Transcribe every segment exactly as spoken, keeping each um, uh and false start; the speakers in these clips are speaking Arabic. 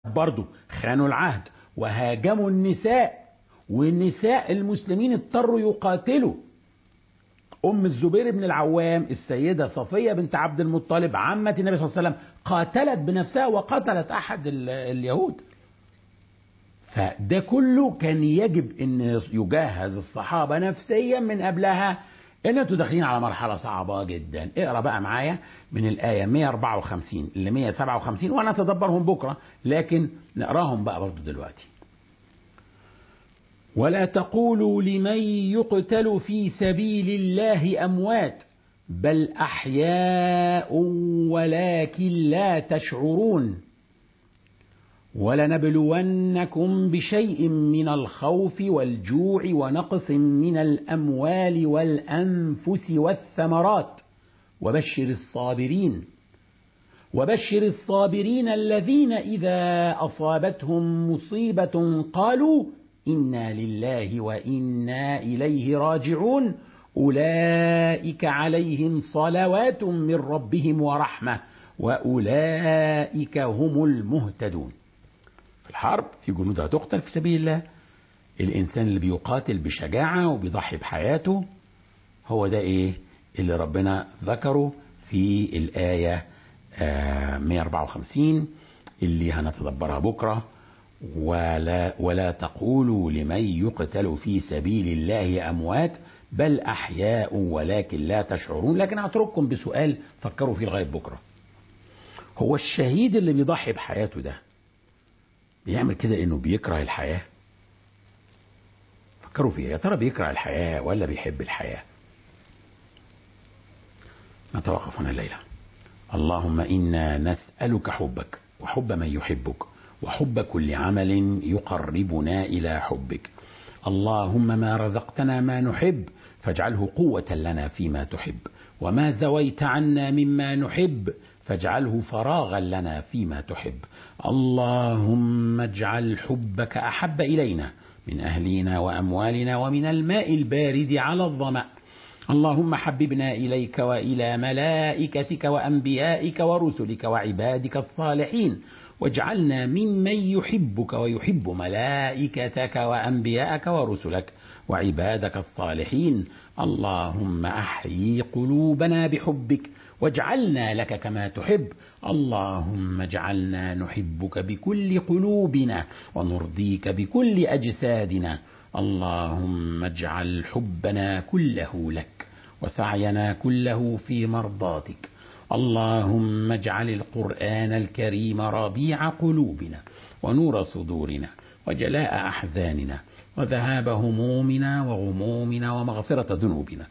برضو خانوا العهد وهاجموا النساء، والنساء المسلمين اضطروا يقاتلوا. أم الزبير بن العوام السيدة صفية بنت عبد المطلب عمة النبي صلى الله عليه وسلم قاتلت بنفسها وقتلت أحد اليهود. فده كله كان يجب أن يجهز الصحابة نفسيا من قبلها ان انتوا داخلين على مرحله صعبه جدا. اقرا بقى معايا من الايه مئة وأربعة وخمسين ل مئة وسبعة وخمسين وانا اتدبرهم بكره، لكن نقراهم بقى برضو دلوقتي. ولا تقولوا لمن يقتل في سبيل الله اموات بل احياء ولكن لا تشعرون ولنبلونكم بشيء من الخوف والجوع ونقص من الأموال والأنفس والثمرات وبشر الصابرين وبشر الصابرين الذين إذا أصابتهم مصيبة قالوا إنا لله وإنا إليه راجعون أولئك عليهم صلوات من ربهم ورحمة وأولئك هم المهتدون. في الحرب في جنود هتقتل في سبيل الله، الإنسان اللي بيقاتل بشجاعة وبيضحي بحياته هو ده إيه اللي ربنا ذكره في الآية مئة وأربعة وخمسين اللي هنتدبرها بكرة. ولا, ولا تقولوا لمن يقتل في سبيل الله أموات بل أحياء ولكن لا تشعرون. لكن أترككم بسؤال فكروا فيه لغاية بكرة. هو الشهيد اللي بيضحي بحياته ده بيعمل كده انه بيكره الحياة؟ فكروا فيها، يا ترى بيكره الحياة ولا بيحب الحياة؟ نتوقف هنا الليلة. اللهم إنا نسألك حبك وحب من يحبك وحب كل عمل يقربنا إلى حبك. اللهم ما رزقتنا ما نحب فاجعله قوة لنا فيما تحب، وما زويت عنا مما نحب فاجعله فراغا لنا فيما تحب. اللهم اجعل حبك أحب إلينا من أهلنا وأموالنا ومن الماء البارد على الظمأ. اللهم حببنا إليك وإلى ملائكتك وأنبيائك ورسلك وعبادك الصالحين، واجعلنا ممن يحبك ويحب ملائكتك وأنبيائك ورسلك وعبادك الصالحين. اللهم أحيي قلوبنا بحبك واجعلنا لك كما تحب. اللهم اجعلنا نحبك بكل قلوبنا ونرضيك بكل أجسادنا. اللهم اجعل حبنا كله لك وسعينا كله في مرضاتك. اللهم اجعل القرآن الكريم ربيع قلوبنا ونور صدورنا وجلاء أحزاننا وذهاب همومنا وغمومنا ومغفرة ذنوبنا.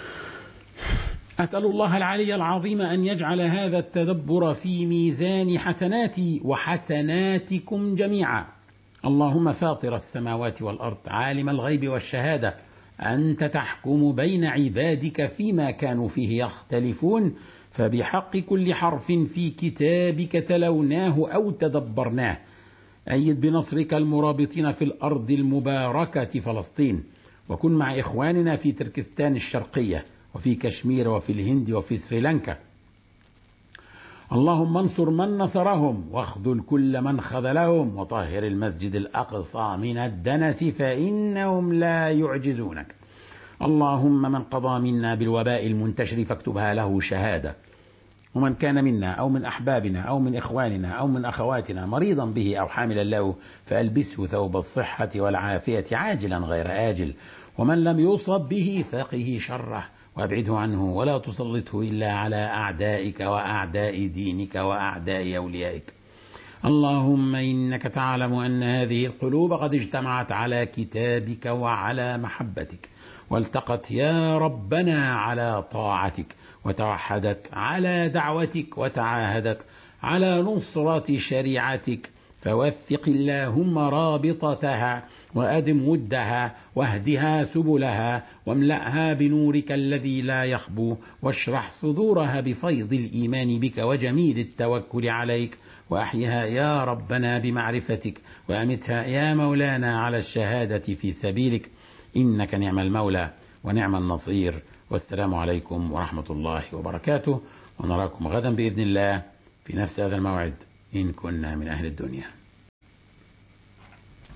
أسأل الله العلي العظيم أن يجعل هذا التدبر في ميزان حسناتي وحسناتكم جميعا. اللهم فاطر السماوات والأرض عالم الغيب والشهادة، أنت تحكم بين عبادك فيما كانوا فيه يختلفون، فبحق كل حرف في كتابك تلوناه أو تدبرناه أيد بنصرك المرابطين في الأرض المباركة فلسطين، وكن مع إخواننا في تركستان الشرقية وفي كشمير وفي الهند وفي سريلانكا. اللهم انصر من نصرهم واخذل كل من خذلهم، وطهر المسجد الأقصى من الدنس فإنهم لا يعجزونك. اللهم من قضى منا بالوباء المنتشر فاكتبها له شهادة، ومن كان منا أو من أحبابنا أو من إخواننا أو من أخواتنا مريضا به أو حاملا له فألبسه ثوب الصحة والعافية عاجلا غير آجل، ومن لم يصب به فقه شره وابعده عنه ولا تسلطه إلا على أعدائك وأعداء دينك وأعداء أوليائك. اللهم إنك تعلم أن هذه القلوب قد اجتمعت على كتابك وعلى محبتك، والتقت يا ربنا على طاعتك، وتوحدت على دعوتك، وتعاهدت على نصرة شريعتك، فوثق اللهم رابطتها وأدم ودها واهدها سبلها واملأها بنورك الذي لا يخبو، واشرح صدورها بفيض الإيمان بك وجميل التوكل عليك، وأحيها يا ربنا بمعرفتك، وأمتها يا مولانا على الشهادة في سبيلك، إنك نعم المولى ونعم النصير. والسلام عليكم ورحمة الله وبركاته، ونراكم غدا بإذن الله في نفس هذا الموعد إن كنا من أهل الدنيا.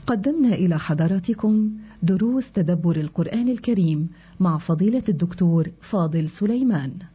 قدمنا إلى حضراتكم دروس تدبر القرآن الكريم مع فضيلة الدكتور فاضل سليمان.